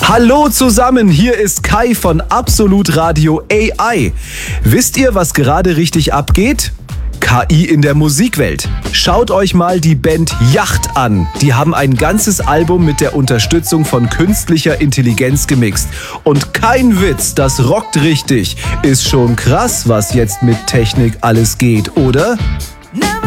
Hallo zusammen, hier ist Kai von Absolut Radio AI. Wisst ihr, was gerade richtig abgeht? KI in der Musikwelt. Schaut euch mal die Band Yacht an. Die haben ein ganzes Album mit der Unterstützung von künstlicher Intelligenz gemixt. Und kein Witz, das rockt richtig. Ist schon krass, was jetzt mit Technik alles geht, oder?